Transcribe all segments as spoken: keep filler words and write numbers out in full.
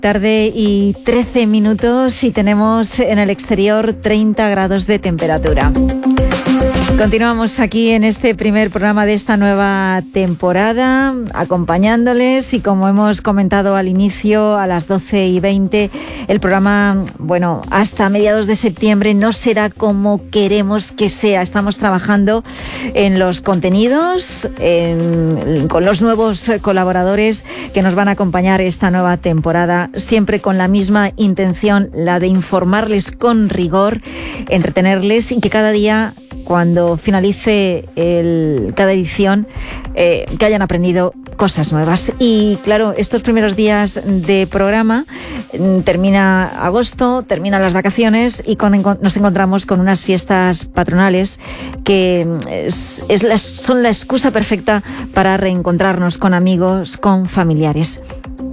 Tarde y trece minutos y tenemos en el exterior treinta grados de temperatura. Continuamos aquí en este primer programa de esta nueva temporada, acompañándoles, y como hemos comentado al inicio, a las doce y veinte, el programa, bueno, hasta mediados de septiembre no será como queremos que sea. Estamos trabajando en los contenidos, en, con los nuevos colaboradores que nos van a acompañar esta nueva temporada, siempre con la misma intención, la de informarles con rigor, entretenerles, y que cada día, cuando finalice el, cada edición, eh, que hayan aprendido cosas nuevas. Y claro, estos primeros días de programa, termina agosto, terminan las vacaciones y con, nos encontramos con unas fiestas patronales que es, es la, son la excusa perfecta para reencontrarnos con amigos, con familiares.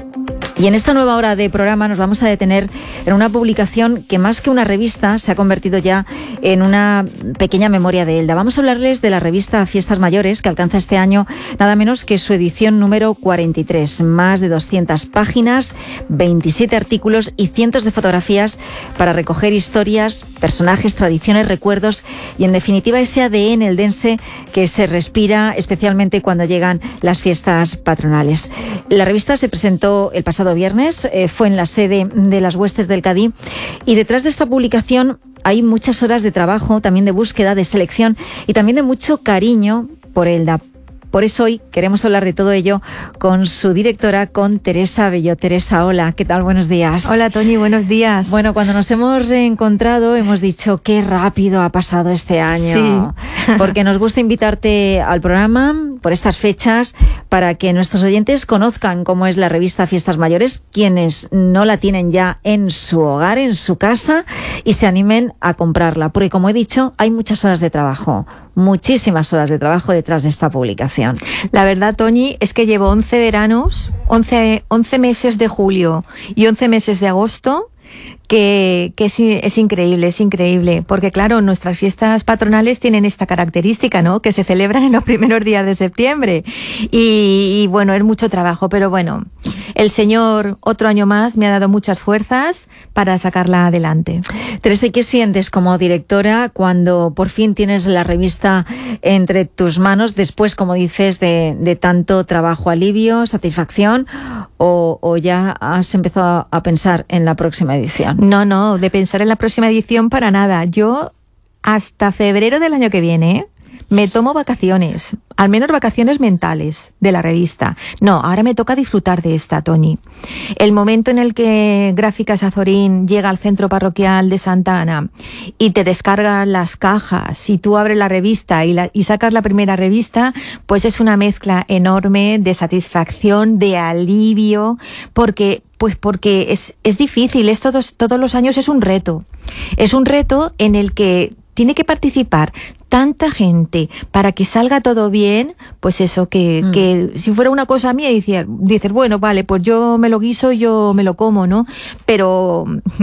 Y en esta nueva hora de programa nos vamos a detener en una publicación que, más que una revista, se ha convertido ya en una pequeña memoria de Elda. Vamos a hablarles de la revista Fiestas Mayores, que alcanza este año nada menos que su edición número cuarenta y tres. Más de doscientas páginas, veintisiete artículos y cientos de fotografías para recoger historias, personajes, tradiciones, recuerdos y, en definitiva, ese A D N eldense que se respira especialmente cuando llegan las fiestas patronales. La revista se presentó el pasado viernes, eh, fue en la sede de las Huestes del Cadí, y detrás de esta publicación hay muchas horas de trabajo, también de búsqueda, de selección y también de mucho cariño por Elda. Por eso hoy queremos hablar de todo ello con su directora, con Teresa Belló. Teresa, hola, ¿qué tal? Buenos días. Hola, Toñi, buenos días. Bueno, cuando nos hemos reencontrado hemos dicho qué rápido ha pasado este año. Sí. Porque nos gusta invitarte al programa por estas fechas para que nuestros oyentes conozcan cómo es la revista Fiestas Mayores, quienes no la tienen ya en su hogar, en su casa, y se animen a comprarla. Porque, como he dicho, hay muchas horas de trabajo. Muchísimas horas de trabajo detrás de esta publicación. La verdad, Toñi, es que llevo once veranos, once, once meses de julio y once meses de agosto, que, que es, es increíble, es increíble, porque claro, nuestras fiestas patronales tienen esta característica, ¿no?, que se celebran en los primeros días de septiembre, y, y bueno, es mucho trabajo, pero bueno, el Señor otro año más me ha dado muchas fuerzas para sacarla adelante. Teresa, ¿qué sientes como directora cuando por fin tienes la revista entre tus manos, después, como dices, de, de tanto trabajo? ¿Alivio, satisfacción, o, o ya has empezado a pensar en la próxima edición? No, no, de pensar en la próxima edición para nada. Yo hasta febrero del año que viene me tomo vacaciones, al menos vacaciones mentales de la revista. No, ahora me toca disfrutar de esta, Toñi. El momento en el que Gráficas Azorín llega al centro parroquial de Santa Ana y te descargan las cajas y tú abres la revista y, la, y sacas la primera revista, pues es una mezcla enorme de satisfacción, de alivio, porque Pues porque es, es difícil, es todos, todos los años es un reto. Es un reto en el que tiene que participar tanta gente para que salga todo bien, pues eso, que, mm. que si fuera una cosa mía, dices, dices, bueno, vale, pues yo me lo guiso, yo me lo como, ¿no? Pero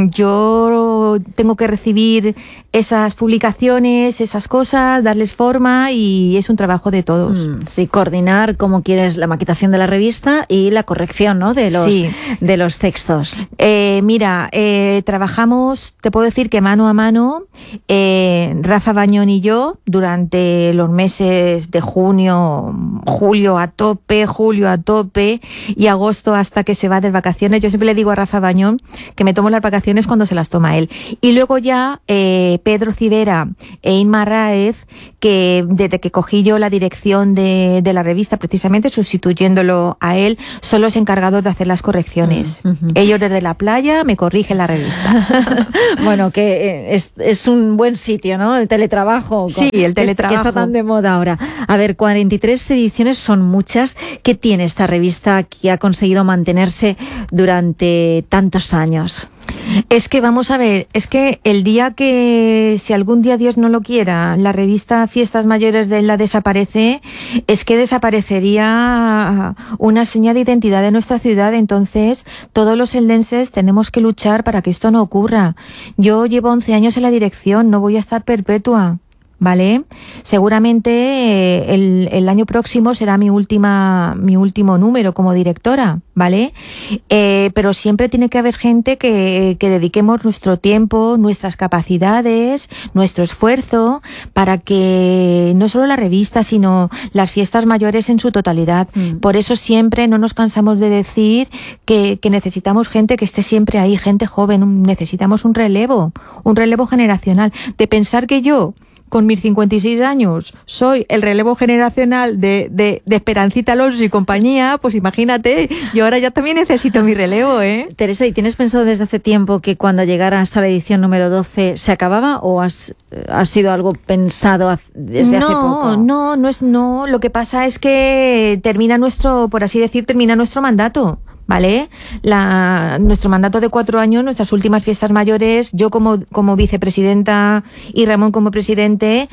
yo tengo que recibir esas publicaciones, esas cosas, darles forma, y es un trabajo de todos. Mm, sí, coordinar como quieres la maquetación de la revista y la corrección, ¿no?, de los, sí. de los textos. Eh, mira, eh, trabajamos, te puedo decir que mano a mano, eh, Rafa Bañón y yo, durante los meses de junio, julio a tope, julio a tope y agosto hasta que se va de vacaciones. Yo siempre le digo a Rafa Bañón que me tomo las vacaciones cuando se las toma él. Y luego ya eh, Pedro Civera e Inma Raez, que desde que cogí yo la dirección de, de la revista, precisamente sustituyéndolo a él, son los encargados de hacer las correcciones. Uh-huh. Ellos desde la playa me corrigen la revista. Bueno, que es, es un buen sitio, ¿no?, el teletrabajo. Sí, el teletrabajo. Que está tan de moda ahora. A ver, cuarenta y tres ediciones son muchas. ¿Qué tiene esta revista que ha conseguido mantenerse durante tantos años? Es que, vamos a ver, es que el día que, si algún día Dios no lo quiera, la revista Fiestas Mayores de Elda desaparece, es que desaparecería una seña de identidad de nuestra ciudad. Entonces, todos los eldenses tenemos que luchar para que esto no ocurra. Yo llevo once años en la dirección, no voy a estar perpetua. ¿vale? Seguramente eh, el, el año próximo será mi última, mi último número como directora, ¿vale? Eh, pero siempre tiene que haber gente que, que dediquemos nuestro tiempo, nuestras capacidades, nuestro esfuerzo para que no solo la revista, sino las fiestas mayores en su totalidad. Mm. Por eso siempre no nos cansamos de decir que, que necesitamos gente que esté siempre ahí, gente joven, necesitamos un relevo, un relevo generacional. De pensar que yo, con mis cincuenta y seis años, soy el relevo generacional de, de, de Esperancita Alonso y compañía, pues imagínate, yo ahora ya también necesito mi relevo, ¿eh? Teresa, ¿y tienes pensado desde hace tiempo que cuando llegaras a la edición número doce se acababa o has, has sido algo pensado desde no, hace poco? No, no es no. Lo que pasa es que termina nuestro, por así decir, termina nuestro mandato. ¿Vale? La, nuestro mandato de cuatro años, nuestras últimas fiestas mayores, yo como, como vicepresidenta y Ramón como presidente,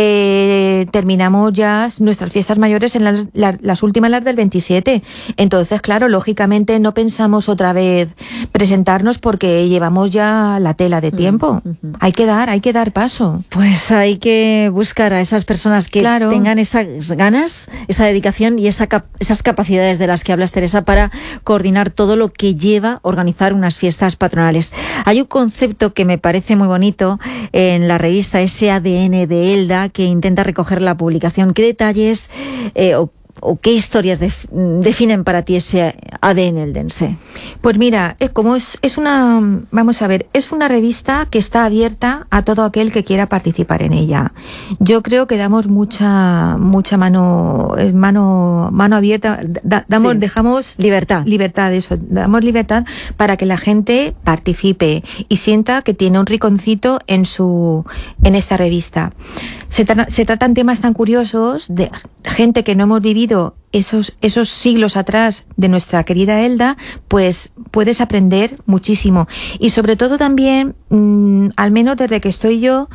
eh, terminamos ya nuestras fiestas mayores en las, las, las últimas, las del veintisiete. Entonces, claro, lógicamente no pensamos otra vez presentarnos porque llevamos ya la tela de tiempo. Uh-huh. Hay que dar, hay que dar paso. Pues hay que buscar a esas personas que claro. tengan esas ganas, esa dedicación y esa cap- esas capacidades de las que hablas, Teresa, para coordinar todo lo que lleva organizar unas fiestas patronales. Hay un concepto que me parece muy bonito en la revista, ese A D N de Elda, que intenta recoger la publicación. ¿Qué detalles eh, o, o qué historias def, definen para ti ese A D N eldense? Pues mira, es como es, es una, vamos a ver, es una revista que está abierta a todo aquel que quiera participar en ella. Yo creo que damos mucha, mucha mano, mano, mano abierta, da, damos, sí. dejamos libertad, libertad, eso, damos libertad para que la gente participe y sienta que tiene un rinconcito en su, en esta revista. Se, tra- se tratan temas tan curiosos de gente que no hemos vivido esos, esos siglos atrás de nuestra querida Elda, pues puedes aprender muchísimo. Y sobre todo también, mmm, al menos desde que estoy yo,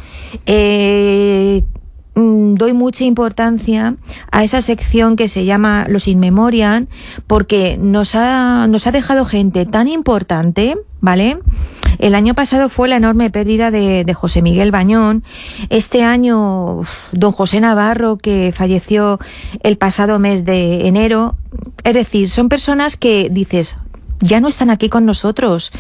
eh, mmm, doy mucha importancia a esa sección que se llama Los In Memoriam, porque nos ha, nos ha dejado gente tan importante, ¿vale? El año pasado fue la enorme pérdida de, de José Miguel Bañón. Este año, uf, don José Navarro, que falleció el pasado mes de enero. Es decir, son personas que dices, ya no están aquí con nosotros.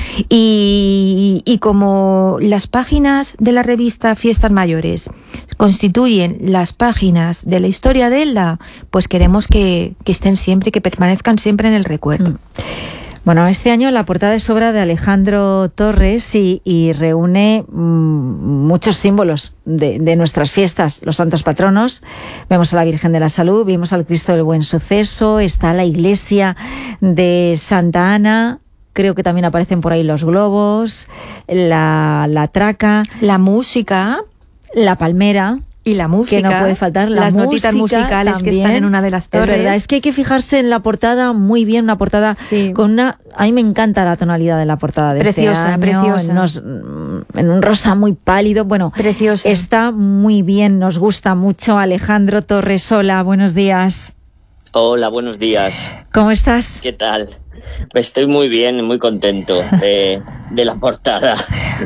Y, y como las páginas de la revista Fiestas Mayores constituyen las páginas de la historia de Elda, pues queremos que, que estén siempre, que permanezcan siempre en el recuerdo. Mm. Bueno, este año la portada es obra de Alejandro Torres y, y reúne mmm, muchos símbolos de, de nuestras fiestas, los santos patronos. Vemos a la Virgen de la Salud, vemos al Cristo del Buen Suceso, está la iglesia de Santa Ana. Creo que también aparecen por ahí los globos, la, la traca, la música, la palmera. Y la música, que no puede faltar, la las música notitas musicales también, que están en una de las torres. Es verdad, es que hay que fijarse en la portada muy bien, una portada sí. con una... A mí me encanta la tonalidad de la portada de preciosa, este año. Preciosa, en, unos, en un rosa muy pálido. Bueno, preciosa. Está muy bien, nos gusta mucho. Alejandro Torresola, buenos días. Hola, buenos días. ¿Cómo estás? ¿Qué tal? Pues estoy muy bien, muy contento de, de la portada.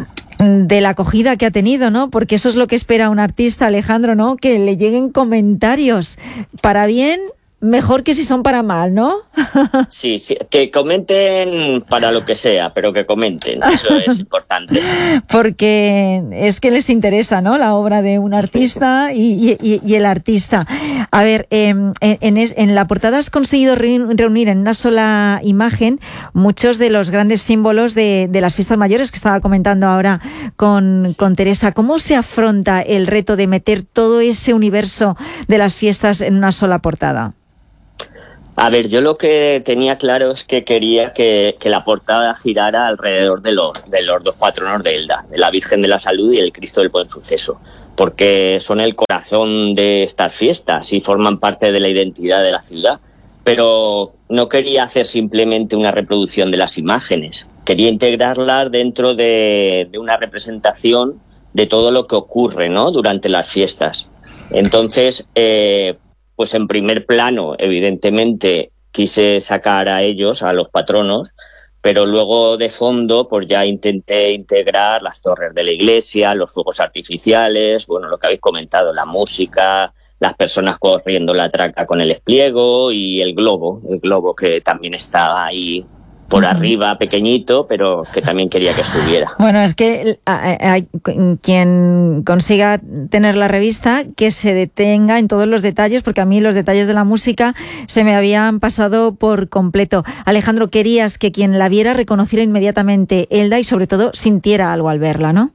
De la acogida que ha tenido, ¿no? Porque eso es lo que espera un artista, Alejandro, ¿no? Que le lleguen comentarios para bien, mejor que si son para mal, ¿no? Sí, sí, que comenten para lo que sea, pero que comenten, eso es importante. Porque es que les interesa, ¿no? La obra de un artista y, y, y el artista. A ver, eh, en, en, en la portada has conseguido reunir en una sola imagen muchos de los grandes símbolos de, de las fiestas mayores que estaba comentando ahora con, sí. con Teresa. ¿Cómo se afronta el reto de meter todo ese universo de las fiestas en una sola portada? A ver, yo lo que tenía claro es que quería que, que la portada girara alrededor de los, de los dos patronos de Elda, de la Virgen de la Salud y el Cristo del Buen Suceso, porque son el corazón de estas fiestas y forman parte de la identidad de la ciudad. Pero no quería hacer simplemente una reproducción de las imágenes, quería integrarlas dentro de, de una representación de todo lo que ocurre, ¿no?, durante las fiestas. Entonces, eh, pues en primer plano, evidentemente, quise sacar a ellos, a los patronos, pero luego de fondo pues ya intenté integrar las torres de la iglesia, los fuegos artificiales, bueno, lo que habéis comentado, la música, las personas corriendo la traca con el espliego y el globo, el globo que también estaba ahí por uh-huh. arriba, pequeñito, pero que también quería que estuviera. Bueno, es que hay quien consiga tener la revista, que se detenga en todos los detalles, porque a mí los detalles de la música se me habían pasado por completo. Alejandro, querías que quien la viera reconociera inmediatamente Elda y sobre todo sintiera algo al verla, ¿no?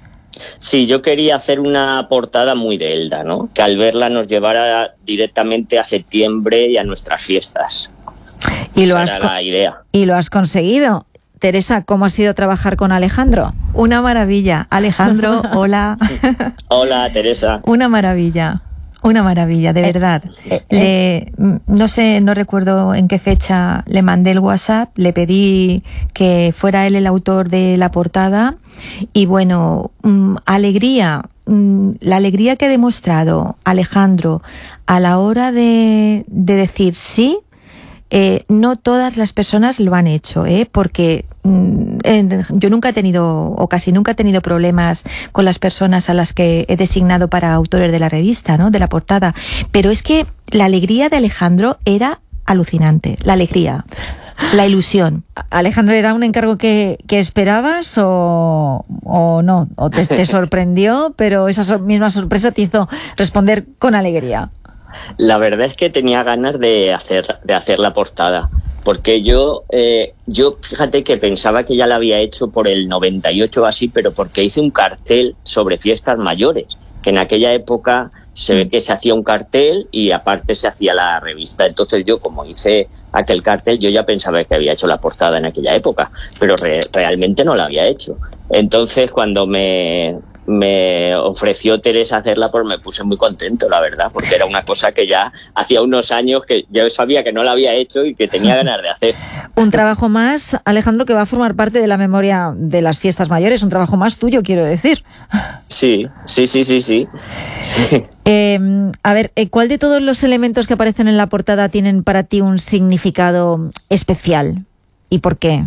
Sí, yo quería hacer una portada muy de Elda, ¿no? Que al verla nos llevara directamente a septiembre y a nuestras fiestas. Y lo, has, la idea. y lo has conseguido. Teresa, ¿cómo ha sido trabajar con Alejandro? Una maravilla. Alejandro, hola. Hola, Teresa. Una maravilla. Una maravilla, de verdad. Eh, eh, le, no sé, no recuerdo en qué fecha le mandé el WhatsApp, le pedí que fuera él el autor de la portada y bueno, mmm, alegría, mmm, la alegría que ha demostrado Alejandro a la hora de, de decir sí. Eh, no todas las personas lo han hecho, ¿eh? Porque mm, en, yo nunca he tenido, o casi nunca he tenido problemas con las personas a las que he designado para autores de la revista, ¿no? De la portada. Pero es que la alegría de Alejandro era alucinante. La alegría, la ilusión. Alejandro, ¿era un encargo que, que esperabas o, o no? ¿O te, te sorprendió, pero esa sor- misma sorpresa te hizo responder con alegría? La verdad es que tenía ganas de hacer de hacer la portada, porque yo eh, yo fíjate que pensaba que ya la había hecho por el noventa y ocho o así, pero porque hice un cartel sobre fiestas mayores, que en aquella época se ve que se hacía un cartel y aparte se hacía la revista. Entonces yo, como hice aquel cartel, yo ya pensaba que había hecho la portada en aquella época, pero re- realmente no la había hecho. Entonces cuando me me ofreció Teresa hacerla, pues me puse muy contento, la verdad, porque era una cosa que ya hacía unos años que yo sabía que no la había hecho y que tenía ganas de hacer. Un trabajo más, Alejandro, que va a formar parte de la memoria de las fiestas mayores, un trabajo más tuyo, quiero decir. Sí, sí, sí, sí, sí. sí. Eh, a ver, ¿cuál de todos los elementos que aparecen en la portada tienen para ti un significado especial? ¿Y por qué?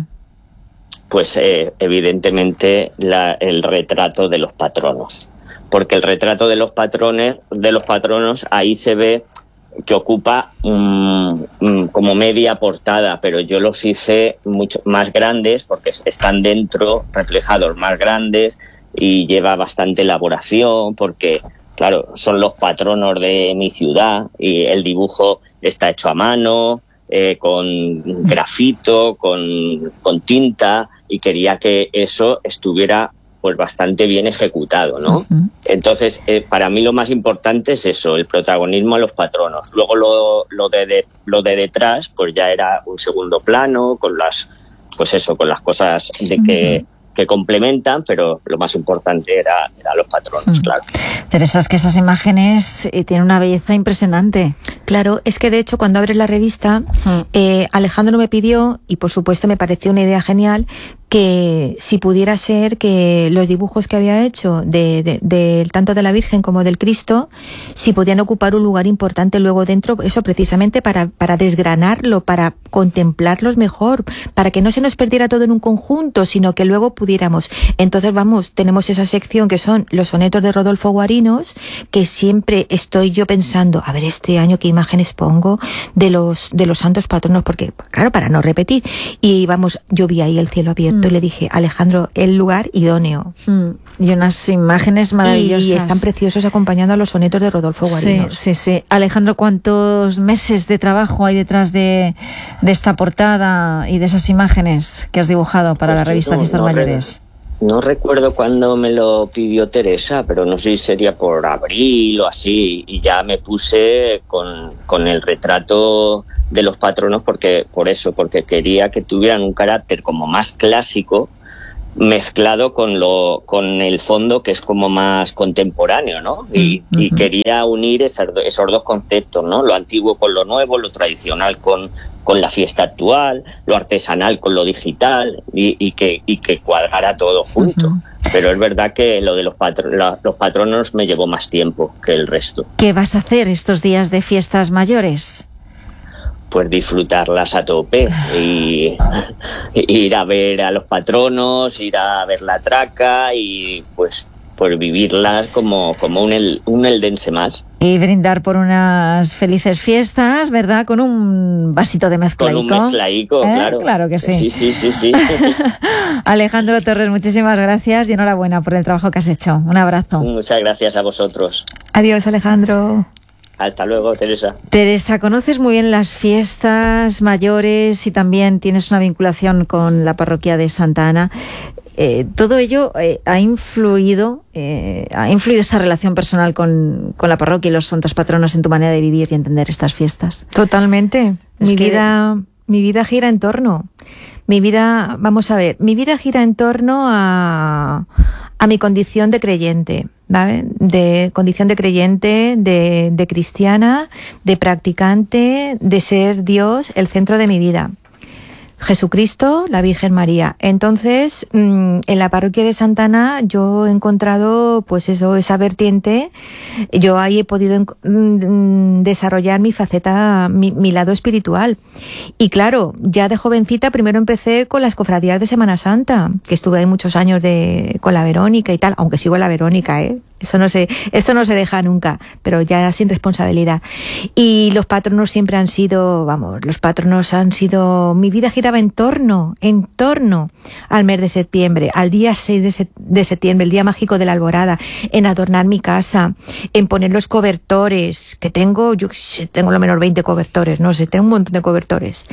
Pues eh, evidentemente la, el retrato de los patronos, porque el retrato de los patrones, de los patronos, ahí se ve que ocupa um, um, como media portada, pero yo los hice mucho más grandes porque están dentro, reflejados más grandes y lleva bastante elaboración porque, claro, son los patronos de mi ciudad y el dibujo está hecho a mano, eh, con grafito, con, con tinta, y quería que eso estuviera pues bastante bien ejecutado, ¿no? Uh-huh. Entonces, eh, para mí lo más importante es eso, el protagonismo a los patronos. Luego lo, lo de, de lo de detrás, pues ya era un segundo plano, con las, pues eso, con las cosas de que uh-huh. que complementan, pero lo más importante era, era los patronos, mm. claro. Teresa, es que esas imágenes eh, tienen una belleza impresionante. Claro, es que de hecho cuando abres la revista, mm. eh, Alejandro me pidió, y por supuesto me pareció una idea genial, que si pudiera ser que los dibujos que había hecho de, de, de tanto de la Virgen como del Cristo, si podían ocupar un lugar importante luego dentro, eso precisamente para, para desgranarlo, para contemplarlos mejor, para que no se nos perdiera todo en un conjunto, sino que luego pudiéramos. Entonces vamos, tenemos esa sección que son los sonetos de Rodolfo Guarinos, que siempre estoy yo pensando, a ver este año qué imágenes pongo de los, de los santos patronos, porque claro, para no repetir. Y vamos, yo vi ahí el cielo abierto. Y le dije, Alejandro, el lugar idóneo. Mm. Y unas imágenes maravillosas. Y están preciosos acompañando a los sonetos de Rodolfo Guarinos. Sí, sí, sí. Alejandro, ¿cuántos meses de trabajo hay detrás de, de esta portada y de esas imágenes que has dibujado para pues la revista no, Fiestas no Mayores? Re, no recuerdo cuándo me lo pidió Teresa, pero no sé si sería por abril o así. Y ya me puse con, con el retrato de los patronos porque por eso, porque quería que tuvieran un carácter como más clásico mezclado con lo con el fondo que es como más contemporáneo, ¿no? Y, uh-huh. y quería unir esos, esos dos conceptos, ¿no? Lo antiguo con lo nuevo, lo tradicional con, con la fiesta actual, lo artesanal con lo digital y, y que y que cuadrara todo junto. Uh-huh. Pero es verdad que lo de los, patro, la, los patronos me llevó más tiempo que el resto. ¿Qué vas a hacer estos días de Fiestas Mayores? pues disfrutarlas a tope y, y ir a ver a los patronos, ir a ver la traca y pues pues vivirlas como, como un, el, un eldense más. Y brindar por unas felices fiestas, ¿verdad? Con un vasito de mezclaico. Con un mezclaico, ¿Eh? claro. Claro que sí. Sí, sí, sí, sí. Alejandro Torres, muchísimas gracias y enhorabuena por el trabajo que has hecho. Un abrazo. Muchas gracias a vosotros. Adiós, Alejandro. Hasta luego, Teresa. Teresa, conoces muy bien las fiestas mayores y también tienes una vinculación con la parroquia de Santa Ana. Eh, todo ello eh, ha influido, eh, ha influido esa relación personal con, con la parroquia y los santos patronos en tu manera de vivir y entender estas fiestas. Totalmente. Es mi que... vida, mi vida gira en torno. Mi vida, vamos a ver, mi vida gira en torno a, a mi condición de creyente, ¿vale? De condición de creyente, de, de cristiana, de practicante, de ser Dios el centro de mi vida. Jesucristo, la Virgen María. Entonces, en la parroquia de Santa Ana yo he encontrado, pues eso, esa vertiente. Yo ahí he podido desarrollar mi faceta, mi, mi lado espiritual. Y claro, ya de jovencita primero empecé con las cofradías de Semana Santa, que estuve ahí muchos años de, con la Verónica y tal, aunque sigo en la Verónica, ¿eh? Eso no se, esto no se deja nunca, pero ya sin responsabilidad. Y los patronos siempre han sido, vamos, los patronos han sido, mi vida giraba en torno, en torno al mes de septiembre, al día seis de, se, de septiembre, el día mágico de la alborada, en adornar mi casa, en poner los cobertores, que tengo, yo tengo lo menos veinte cobertores, no sé, tengo un montón de cobertores.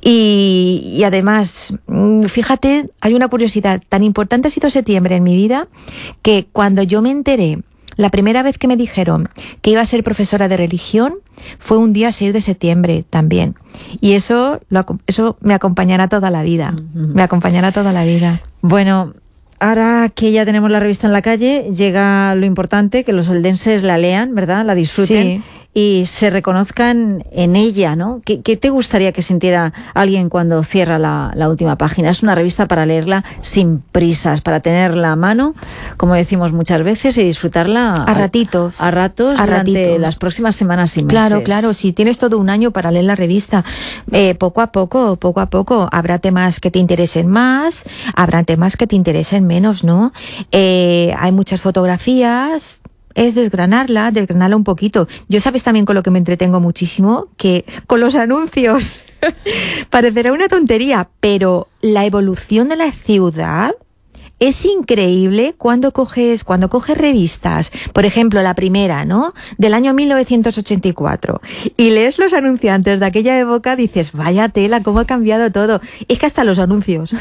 Y, y además, fíjate, hay una curiosidad, tan importante ha sido septiembre en mi vida, que cuando yo me enteré, la primera vez que me dijeron que iba a ser profesora de religión fue un día seis de septiembre también. Y eso, lo, eso me acompañará toda la vida. Uh-huh. Me acompañará toda la vida. Bueno, ahora que ya tenemos la revista en la calle, llega lo importante, que los eldenses la lean, ¿verdad? La disfruten. Sí. Y se reconozcan en ella, ¿no? ¿Qué, qué te gustaría que sintiera alguien cuando cierra la, la última página? Es una revista para leerla sin prisas, para tenerla a mano, como decimos muchas veces, y disfrutarla a ratitos, a, a ratos a durante ratitos. Las próximas semanas y meses. Claro, claro, si tienes todo un año para leer la revista, eh, poco a poco, poco a poco, habrá temas que te interesen más, habrá temas que te interesen menos, ¿no? Eh, hay muchas fotografías. Es desgranarla, desgranarla un poquito. Yo sabes también con lo que me entretengo muchísimo, que con los anuncios. Parecerá una tontería, pero la evolución de la ciudad es increíble cuando coges, cuando coges revistas, por ejemplo, la primera, ¿no? Del año mil novecientos ochenta y cuatro, y lees los anunciantes de aquella época, dices, vaya tela, cómo ha cambiado todo. Es que hasta los anuncios.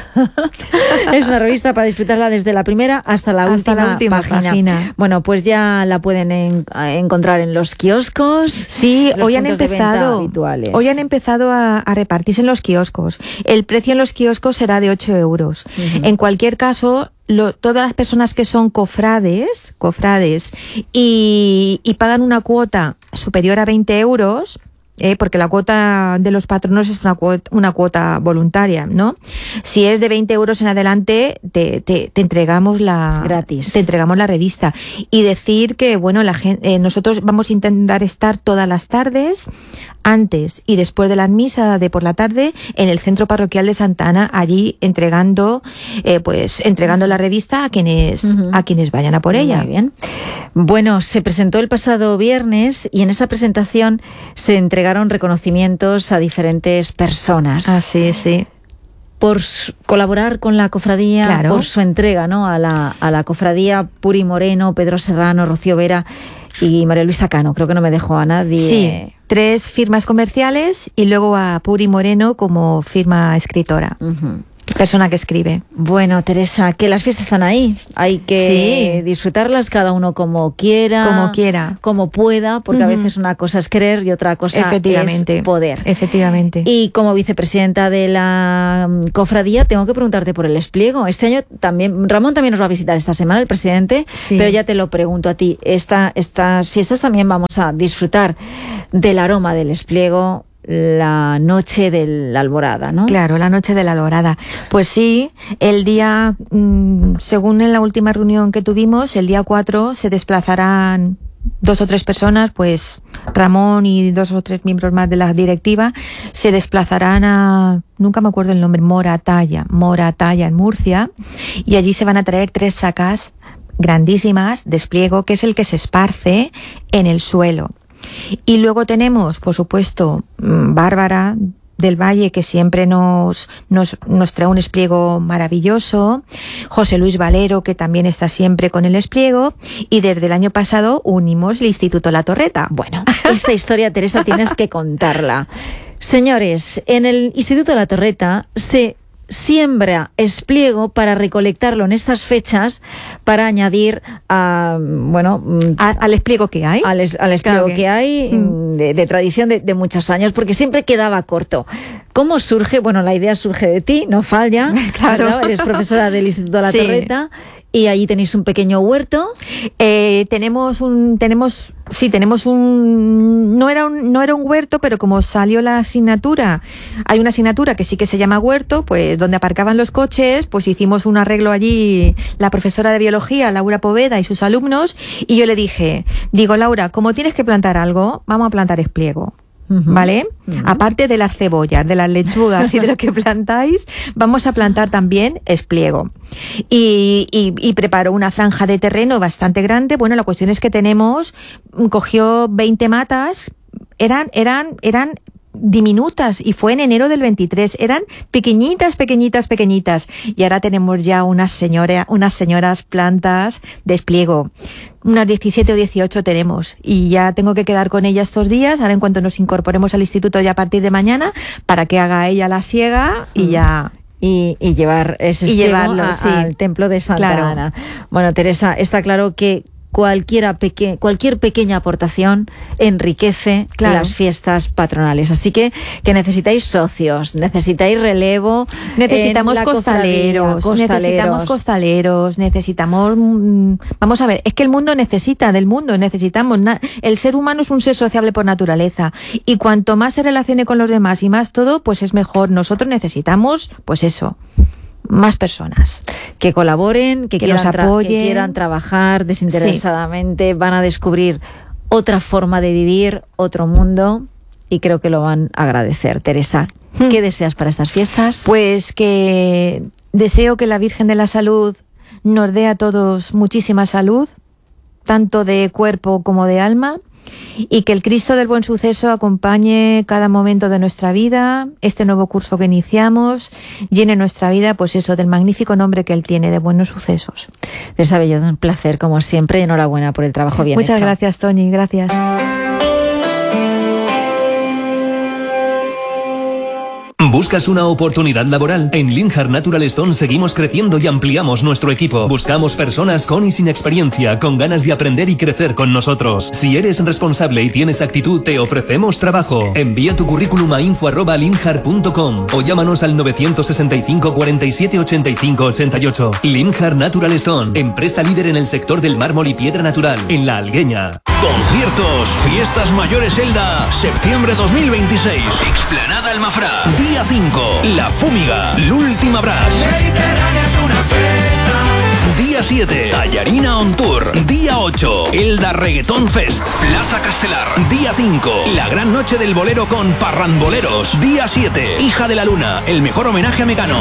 Es una revista para disfrutarla desde la primera hasta la, hasta última, la última página. página. Bueno, pues ya la pueden en, encontrar en los kioscos. Sí, hoy han empezado, hoy han empezado a, a repartirse en los kioscos. El precio en los kioscos será de ocho euros. Uh-huh. En cualquier caso, Lo, todas las personas que son cofrades, cofrades y, y pagan una cuota superior a veinte euros, eh, porque la cuota de los patronos es una cuota, una cuota voluntaria, ¿no? Si es de veinte euros en adelante, te, te, te entregamos la gratis. Te entregamos la revista. Y decir que, bueno, la gente, eh, nosotros vamos a intentar estar todas las tardes, antes y después de la misa de por la tarde, en el centro parroquial de Santa Ana, allí entregando, eh, pues entregando la revista a quienes, uh-huh. a quienes vayan a por ella. Muy bien. Bueno, se presentó el pasado viernes y en esa presentación se entregaron reconocimientos a diferentes personas. Ah, sí, sí. Por su, colaborar con la cofradía, claro. Por su entrega, ¿no? A la, a la cofradía Puri Moreno, Pedro Serrano, Rocío Vera y María Luisa Cano. Creo que no me dejó a nadie. Sí, tres firmas comerciales y luego a Puri Moreno como firma escritora. Uh-huh. Persona que escribe. Bueno, Teresa, que las fiestas están ahí. Hay que sí. disfrutarlas cada uno como quiera. Como quiera. Como pueda, porque uh-huh. a veces una cosa es querer y otra cosa Efectivamente. es poder. Efectivamente. Y como vicepresidenta de la cofradía, tengo que preguntarte por el espliego. Este año también, Ramón también nos va a visitar esta semana, el presidente, sí. pero ya te lo pregunto a ti. Esta, estas fiestas también vamos a disfrutar del aroma del espliego, la noche de la alborada, ¿no? Claro, la noche de la alborada. Pues sí, el día, mmm, según en la última reunión que tuvimos, el día cuatro se desplazarán dos o tres personas, pues Ramón y dos o tres miembros más de la directiva, se desplazarán a, nunca me acuerdo el nombre, Moratalla, Moratalla en Murcia, y allí se van a traer tres sacas grandísimas de espliego, que es el que se esparce en el suelo. Y luego tenemos, por supuesto, Bárbara del Valle, que siempre nos, nos, nos trae un espliego maravilloso, José Luis Valero, que también está siempre con el espliego, y desde el año pasado unimos el Instituto La Torreta. Bueno, esta historia, Teresa, tienes que contarla. Señores, en el Instituto La Torreta se siembra espliego para recolectarlo en estas fechas para añadir a, bueno, a, al espliego que hay al, es, al espliego claro que, que hay mm. de, de tradición de, de muchos años, porque siempre quedaba corto. ¿Cómo surge? Bueno, la idea surge de ti, no falla, claro, ¿verdad? Eres profesora del Instituto La Torreta. Sí. Y allí tenéis un pequeño huerto. Eh, tenemos un, tenemos, sí, tenemos un, no era un, no era un huerto, pero como salió la asignatura, hay una asignatura que sí que se llama huerto, pues donde aparcaban los coches, pues hicimos un arreglo allí, la profesora de biología, Laura Poveda, y sus alumnos, y yo le dije, digo, Laura, como tienes que plantar algo, vamos a plantar espliego. ¿Vale? Uh-huh. Aparte de las cebollas, de las lechugas y de lo que plantáis, vamos a plantar también espliego. Y, y, y preparó una franja de terreno bastante grande. Bueno, la cuestión es que tenemos, cogió veinte matas, eran, eran, eran diminutas, y fue en enero del veintitrés, eran pequeñitas, pequeñitas, pequeñitas, y ahora tenemos ya unas señora, unas señoras plantas de espliego, unas diecisiete o dieciocho tenemos, y ya tengo que quedar con ella estos días, ahora en cuanto nos incorporemos al instituto ya a partir de mañana, para que haga ella la siega y ya... Y, y llevar ese espliego y llevarlo, a, sí. al templo de Santa claro. Ana. Bueno, Teresa, está claro que Cualquiera peque- cualquier pequeña aportación enriquece claro. las fiestas patronales. Así que, que necesitáis socios, necesitáis relevo. Necesitamos costaleros, costaleros, necesitamos costaleros, necesitamos... Mmm, vamos a ver, es que el mundo necesita del mundo, necesitamos... Na- el ser humano es un ser sociable por naturaleza. Y cuanto más se relacione con los demás y más todo, pues es mejor. Nosotros necesitamos, pues eso... más personas que colaboren, que, que quieran, nos apoyen, tra- que quieran trabajar desinteresadamente, sí. Van a descubrir otra forma de vivir, otro mundo, y creo que lo van a agradecer. Teresa, ¿qué hmm. deseas para estas fiestas? Pues que deseo que la Virgen de la Salud nos dé a todos muchísima salud, tanto de cuerpo como de alma, y que el Cristo del Buen Suceso acompañe cada momento de nuestra vida, este nuevo curso que iniciamos, llene nuestra vida, pues eso, del magnífico nombre que Él tiene, de Buenos Sucesos. Teresa Bellodo, un placer como siempre, y enhorabuena por el trabajo bien Muchas hecho. Muchas gracias, Toñi, gracias. ¿Buscas una oportunidad laboral? En Linhart Natural Stone seguimos creciendo y ampliamos nuestro equipo. Buscamos personas con y sin experiencia, con ganas de aprender y crecer con nosotros. Si eres responsable y tienes actitud, te ofrecemos trabajo. Envía tu currículum a info arroba linhart punto com o llámanos al nueve seis cinco, cuarenta y siete, ochenta y cinco, ochenta y ocho. Linhart Natural Stone, empresa líder en el sector del mármol y piedra natural, en La Algueña. Conciertos, Fiestas Mayores Elda, septiembre dos mil veintiséis. Explanada Almafrá. Día cinco, La Fúmiga, L'Última Brass. Mediterránea es una fiesta. Día siete, Tallarina on Tour. Día ocho, Elda Reggaeton Fest. Plaza Castelar. Día cinco, la gran noche del bolero con Parranboleros. Día siete, Hija de la Luna, el mejor homenaje a Mecano.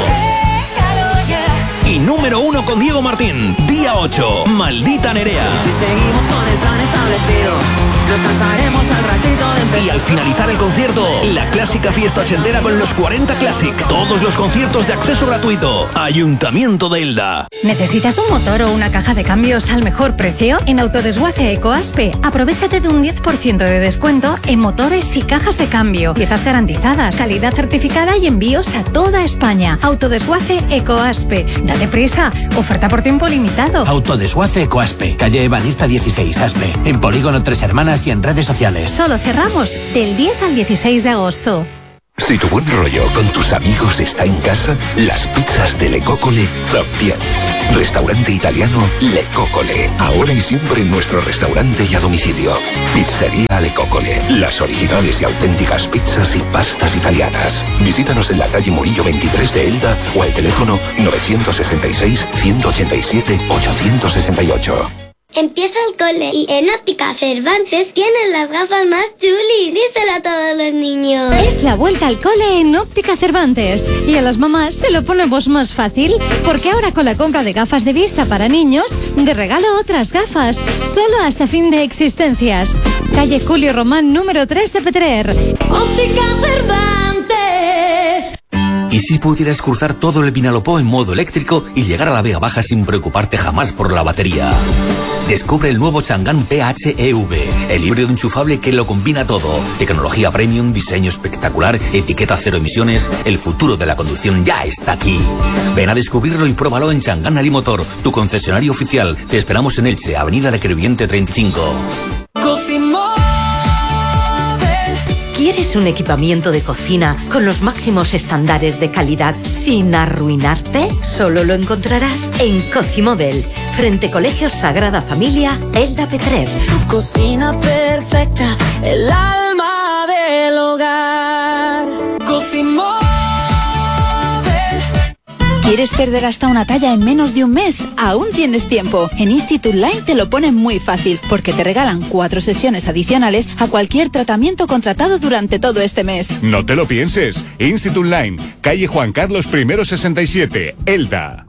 Y número uno con Diego Martín. Día ocho, Maldita Nerea. Si seguimos con el plan establecido, nos cansaremos al ratito de empezar. Y al finalizar el concierto, la clásica fiesta ochentera con los cuarenta Classic. Todos los conciertos de acceso gratuito. Ayuntamiento de Elda. ¿Necesitas un motor o una caja de cambios al mejor precio? En Autodesguace Ecoaspe, aprovéchate de un diez por ciento de descuento en motores y cajas de cambio. Piezas garantizadas, calidad certificada y envíos a toda España. Autodesguace Ecoaspe. Date prisa, oferta por tiempo limitado. Autodesguace Ecoaspe, calle Ebanista dieciséis, Aspe, en Polígono Tres Hermanas y en redes sociales. Solo cerramos del diez al dieciséis de agosto. Si tu buen rollo con tus amigos está en casa, las pizzas de Le Coccole también. Restaurante italiano Le Coccole. Ahora y siempre en nuestro restaurante y a domicilio. Pizzería Le Coccole. Las originales y auténticas pizzas y pastas italianas. Visítanos en la calle Murillo veintitrés de Elda o al teléfono nueve seis seis, uno ocho siete, ocho seis ocho. Empieza el cole y en Óptica Cervantes tienen las gafas más chulis. Díselo a todos los niños. Es la vuelta al cole en Óptica Cervantes. Y a las mamás se lo ponemos más fácil, porque ahora con la compra de gafas de vista para niños, de regalo otras gafas, solo hasta fin de existencias. Calle Julio Román, número tres de Petrer. Óptica Cervantes. ¿Y si pudieras cruzar todo el Vinalopó en modo eléctrico y llegar a la Vega Baja sin preocuparte jamás por la batería? Descubre el nuevo Chang'an P H E V, el híbrido enchufable que lo combina todo. Tecnología premium, diseño espectacular, etiqueta cero emisiones. El futuro de la conducción ya está aquí. Ven a descubrirlo y pruébalo en Chang'an Alimotor, tu concesionario oficial. Te esperamos en Elche, Avenida de Crevillente treinta y cinco. ¿Quieres un equipamiento de cocina con los máximos estándares de calidad sin arruinarte? Solo lo encontrarás en Cocimóvel, frente Colegio Sagrada Familia, Elda Petrer. Tu cocina perfecta, el alma del hogar. Cocimóvel. ¿Quieres perder hasta una talla en menos de un mes? Aún tienes tiempo. En Institute Line te lo ponen muy fácil, porque te regalan cuatro sesiones adicionales a cualquier tratamiento contratado durante todo este mes. No te lo pienses. Institute Line, calle Juan Carlos I sesenta y siete, Elda.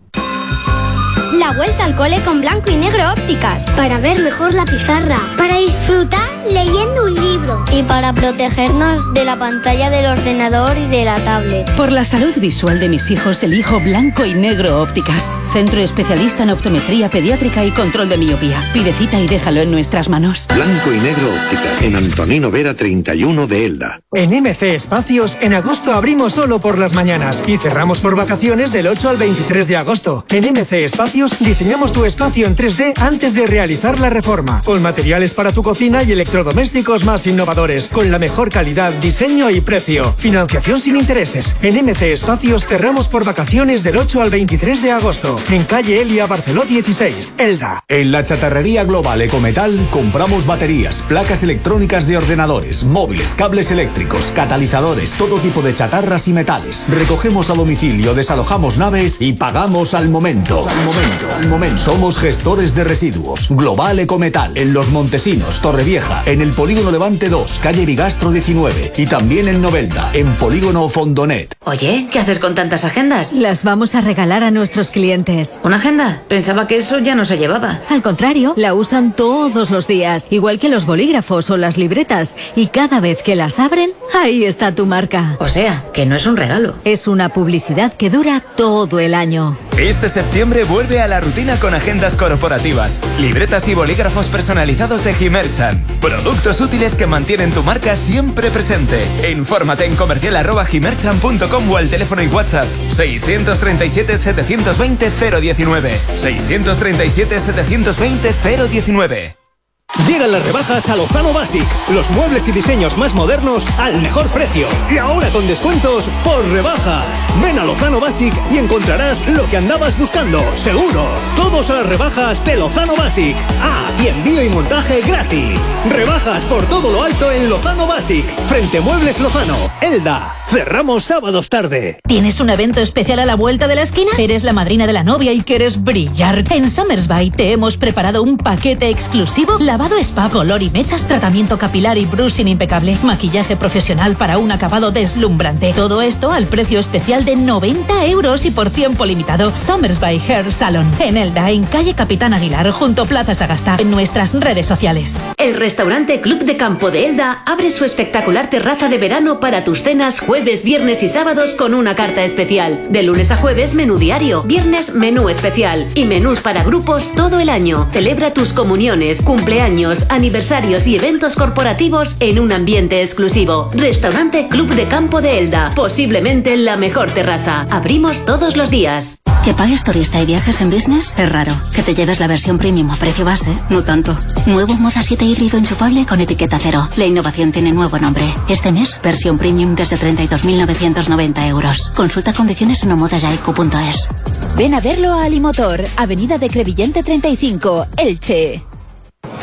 La vuelta al cole con Blanco y Negro Ópticas. Para ver mejor la pizarra. Para disfrutar leyendo un libro. Y para protegernos de la pantalla del ordenador y de la tablet. Por la salud visual de mis hijos, elijo Blanco y Negro Ópticas. Centro especialista en optometría pediátrica y control de miopía. Pide cita y déjalo en nuestras manos. Blanco y Negro Ópticas. En Antonino Vera treinta y uno de Elda. En M C Espacios, en agosto abrimos solo por las mañanas. Y cerramos por vacaciones del ocho al veintitrés de agosto. En M C Espacios diseñamos tu espacio en tres D antes de realizar la reforma, con materiales para tu cocina y electrodomésticos más innovadores, con la mejor calidad, diseño y precio. Financiación sin intereses. En M C Espacios cerramos por vacaciones del ocho al veintitrés de agosto, en calle Elia Barceló dieciséis, Elda. En la chatarrería global Ecometal compramos baterías, placas electrónicas de ordenadores, móviles, cables eléctricos, catalizadores, todo tipo de chatarras y metales. Recogemos a domicilio, desalojamos naves y pagamos al momento. Al momento. Al momento. Somos gestores de residuos. Global Ecometal. En Los Montesinos, Torrevieja. En el Polígono Levante dos, calle Bigastro diecinueve. Y también en Novelda, en Polígono Fondonet. Oye, ¿qué haces con tantas agendas? Las vamos a regalar a nuestros clientes. ¿Una agenda? Pensaba que eso ya no se llevaba. Al contrario, la usan todos los días, igual que los bolígrafos o las libretas. Y cada vez que las abren, ahí está tu marca. O sea, que no es un regalo. Es una publicidad que dura todo el año. Este septiembre vuelve a la rutina con agendas corporativas, libretas y bolígrafos personalizados de Gimerchan. Productos útiles que mantienen tu marca siempre presente. Infórmate en comercial arroba gimerchan punto com o al teléfono y WhatsApp seiscientos treinta y siete, setecientos veinte, cero diecinueve. seiscientos treinta y siete, setecientos veinte, cero diecinueve. Llegan las rebajas a Lozano Basic, los muebles y diseños más modernos al mejor precio. Y ahora con descuentos por rebajas. Ven a Lozano Basic y encontrarás lo que andabas buscando, seguro. Todos a las rebajas de Lozano Basic. Ah, y envío y montaje gratis. Rebajas por todo lo alto en Lozano Basic. Frente Muebles Lozano, Elda. Cerramos sábados tarde. ¿Tienes un evento especial a la vuelta de la esquina? ¿Eres la madrina de la novia y quieres brillar? En Summersby te hemos preparado un paquete exclusivo. Lavado spa, color y mechas, tratamiento capilar y brushing impecable, maquillaje profesional para un acabado deslumbrante. Todo esto al precio especial de noventa euros y por tiempo limitado. Summersby Hair Salon, en Elda, en calle Capitán Aguilar, junto Plaza Sagasta, en nuestras redes sociales. El restaurante Club de Campo de Elda abre su espectacular terraza de verano para tus cenas jueves, viernes y sábados con una carta especial. De lunes a jueves, menú diario, viernes, menú especial y menús para grupos todo el año. Celebra tus comuniones, cumpleaños, aniversarios y eventos corporativos en un ambiente exclusivo. Restaurante Club de Campo de Elda, posiblemente la mejor terraza. Abrimos todos los días. Que pagues turista y viajes en business es raro. Que te lleves la versión premium a precio base, no tanto. Nuevo Moda siete híbrido enchufable con etiqueta cero. La innovación tiene nuevo nombre. Este mes, versión premium desde treinta y dos mil novecientos noventa euros. Consulta condiciones en omodayaiku punto es. Ven a verlo a Alimotor, Avenida de Crevillente treinta y cinco, Elche.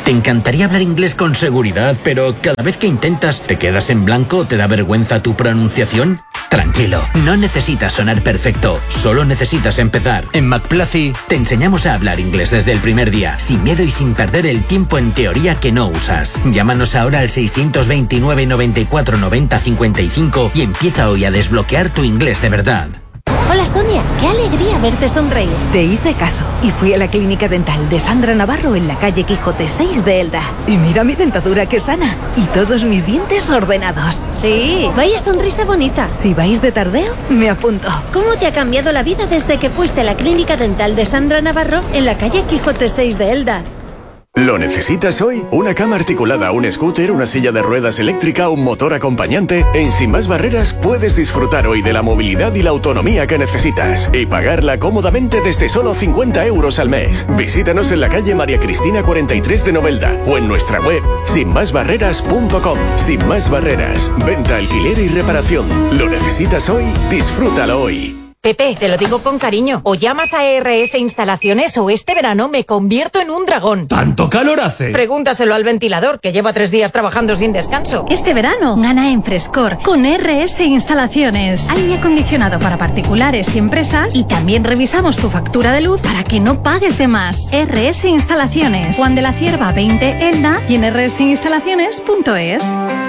Te encantaría hablar inglés con seguridad, pero cada vez que intentas, ¿te quedas en blanco o te da vergüenza tu pronunciación? Tranquilo, no necesitas sonar perfecto, solo necesitas empezar. En McPlathy te enseñamos a hablar inglés desde el primer día, sin miedo y sin perder el tiempo en teoría que no usas. Llámanos ahora al seiscientos veintinueve, noventa y cuatro, noventa, cincuenta y cinco y empieza hoy a desbloquear tu inglés de verdad. Hola Sonia, qué alegría verte sonreír. Te hice caso y fui a la clínica dental de Sandra Navarro en la calle Quijote seis de Elda. Y mira mi dentadura que sana y todos mis dientes ordenados. Sí, vaya sonrisa bonita. Si vais de tardeo, me apunto. ¿Cómo te ha cambiado la vida desde que fuiste a la clínica dental de Sandra Navarro en la calle Quijote seis de Elda? ¿Lo necesitas hoy? ¿Una cama articulada, un scooter, una silla de ruedas eléctrica, un motor acompañante? En Sin Más Barreras puedes disfrutar hoy de la movilidad y la autonomía que necesitas y pagarla cómodamente desde solo cincuenta euros al mes. Visítanos en la calle María Cristina cuarenta y tres de Novelda o en nuestra web sin más barreras punto com. Sin Más Barreras, venta, alquiler y reparación. ¿Lo necesitas hoy? Disfrútalo hoy. Pepe, te lo digo con cariño. O llamas a R S Instalaciones o este verano me convierto en un dragón. ¿Tanto calor hace? Pregúntaselo al ventilador, que lleva tres días trabajando sin descanso. Este verano gana en Frescor con R S Instalaciones. Aire acondicionado para particulares y empresas y también revisamos tu factura de luz para que no pagues de más. R S Instalaciones. Juan de la Cierva veinte Elda y en r s instalaciones punto es.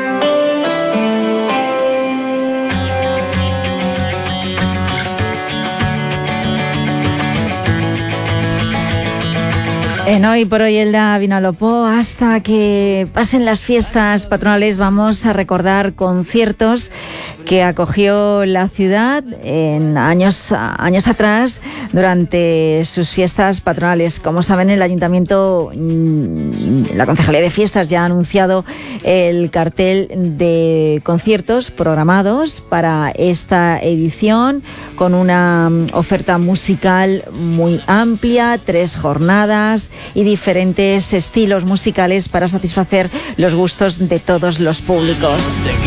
En Hoy por Hoy Elda Vinalopó, hasta que pasen las fiestas patronales, vamos a recordar conciertos que acogió la ciudad en años, años atrás durante sus fiestas patronales. Como saben, el Ayuntamiento, la Concejalía de Fiestas ya ha anunciado el cartel de conciertos programados para esta edición, con una oferta musical muy amplia, tres jornadas y diferentes estilos musicales para satisfacer los gustos de todos los públicos.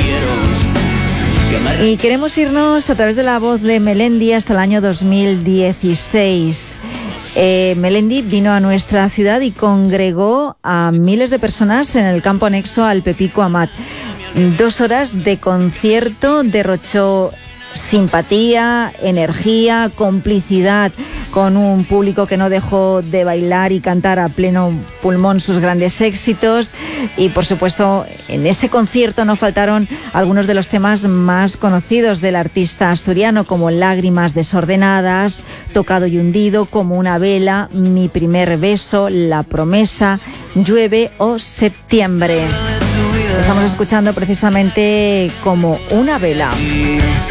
Y queremos irnos a través de la voz de Melendi hasta el año dos mil dieciséis. Eh, Melendi vino a nuestra ciudad y congregó a miles de personas en el campo anexo al Pepico Amat. Dos horas de concierto derrochó simpatía, energía, complicidad con un público que no dejó de bailar y cantar a pleno pulmón sus grandes éxitos. Y por supuesto, en ese concierto no faltaron algunos de los temas más conocidos del artista asturiano, como Lágrimas desordenadas, Tocado y hundido, Como una vela, Mi primer beso, La promesa, Llueve o Septiembre. Estamos escuchando precisamente Como una vela.